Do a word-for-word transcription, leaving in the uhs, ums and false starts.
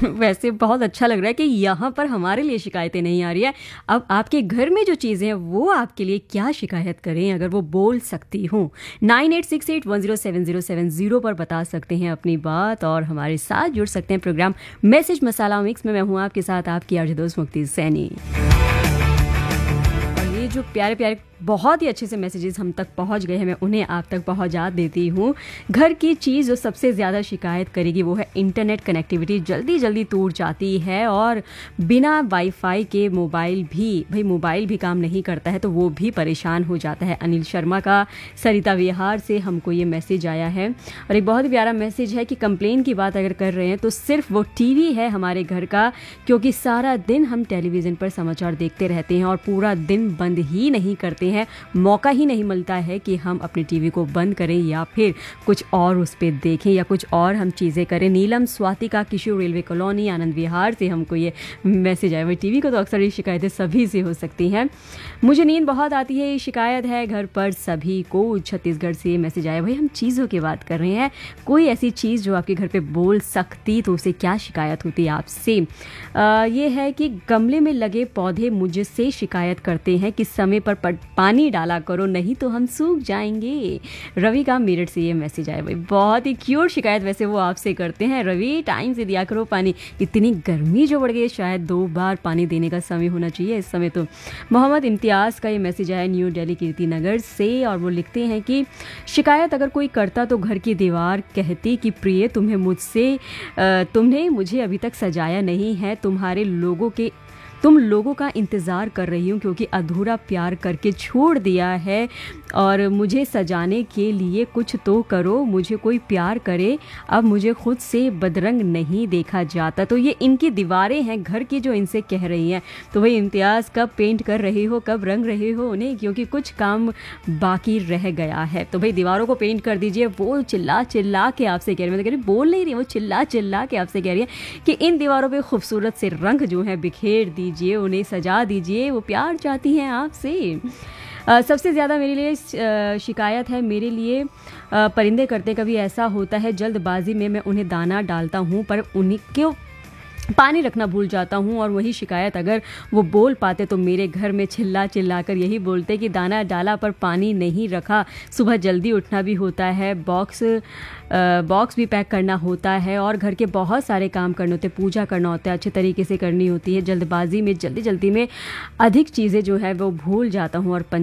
वैसे बहुत अच्छा लग रहा है कि यहाँ पर हमारे लिए शिकायतें नहीं आ रही है। अब आपके घर में जो चीज़ें हैं वो आपके लिए क्या शिकायत करें अगर वो बोल सकती हूँ। Nine eight six eight one zero seven zero seven zero पर बता सकते हैं अपनी बात और हमारे साथ जुड़ सकते हैं प्रोग्राम मैसेज मसाला मिक्स में। मैं हूँ आपके साथ आपकी आरजे दोस्त मुक्ति सैनी। और ये जो प्यारे प्यारे बहुत ही अच्छे से मैसेजेस हम तक पहुंच गए हैं, मैं उन्हें आप तक पहुंचा देती हूँ। घर की चीज़ जो सबसे ज़्यादा शिकायत करेगी वो है इंटरनेट कनेक्टिविटी जल्दी जल्दी टूट जाती है और बिना वाईफाई के मोबाइल भी भाई मोबाइल भी काम नहीं करता है तो वो भी परेशान हो जाता है। अनिल शर्मा का सरिता विहार से हमको ये मैसेज आया है और एक बहुत ही प्यारा मैसेज है कि कंप्लेन की बात अगर कर रहे हैं तो सिर्फ वो टीवी है हमारे घर का, क्योंकि सारा दिन हम टेलीविज़न पर समाचार देखते रहते हैं और पूरा दिन बंद ही नहीं करते हैं है मौका ही नहीं मिलता है कि हम अपने टीवी को बंद करें या फिर कुछ और उस पर देखें या कुछ और हम चीज़ें करें। नीलम स्वाति का किशोर रेलवे कॉलोनी आनंद विहार से हमको ये मैसेज आया। भाई टीवी को तो अक्सर ये शिकायतें सभी से हो सकती हैं। मुझे नींद बहुत आती है, ये शिकायत है घर पर सभी को। छत्तीसगढ़ से ये मैसेज आया। भाई हम चीज़ों की बात कर रहे हैं, कोई ऐसी चीज़ जो आपके घर पर बोल सकती तो उसे क्या शिकायत होती आपसे। ये है कि गमले में लगे पौधे मुझसे शिकायत करते हैं कि समय पर पानी डाला करो नहीं तो हम सूख जाएंगे। रवि का मेरठ से ये मैसेज आया। भाई बहुत ही क्यूट शिकायत वैसे वो आपसे करते हैं। रवि टाइम से दिया करो पानी, इतनी गर्मी जो बढ़ गई, शायद दो बार पानी देने का समय होना चाहिए इस समय तो। मोहम्मद इम्तियाज़ का ये मैसेज आया न्यू दिल्ली कीर्ति नगर से और वो लिखते हैं कि शिकायत अगर कोई करता तो घर की दीवार कहती कि प्रिय तुम्हें मुझसे तुमने मुझे अभी तक सजाया नहीं है, तुम्हारे लोगों के तुम लोगों का इंतज़ार कर रही हूँ क्योंकि अधूरा प्यार करके छोड़ दिया है और मुझे सजाने के लिए कुछ तो करो, मुझे कोई प्यार करे, अब मुझे खुद से बदरंग नहीं देखा जाता। तो ये इनकी दीवारें हैं घर की जो इनसे कह रही हैं। तो भाई इम्तियाज़ कब पेंट कर रहे हो, कब रंग रहे हो उन्हें, क्योंकि कुछ काम बाकी रह गया है। तो भाई दीवारों को पेंट कर दीजिए। वो चिल्ला चिल्ला के आपसे कह रही है, मैं कह रही बोल नहीं रही, वो चिल्ला चिल्ला के आपसे कह रही है कि इन दीवारों पर खूबसूरत से रंग जो है बिखेर दीजिए, उन्हें सजा दीजिए, वो प्यार चाहती हैं आपसे। Uh, सबसे ज़्यादा मेरे लिए uh, शिकायत है मेरे लिए uh, परिंदे करते कभी ऐसा होता है जल्दबाजी में मैं उन्हें दाना डालता हूँ पर उन्हीं क्यों पानी रखना भूल जाता हूँ और वही शिकायत अगर वो बोल पाते तो मेरे घर में चिल्ला चिल्ला कर यही बोलते कि दाना डाला पर पानी नहीं रखा। सुबह जल्दी उठना भी होता है, बॉक्स बॉक्स भी पैक करना होता है और घर के बहुत सारे काम करने होते हैं, पूजा करना होता है, अच्छे तरीके से करनी होती है। जल्दबाजी में जल्दी जल्दी में अधिक चीज़ें जो है वो भूल जाता हूँ और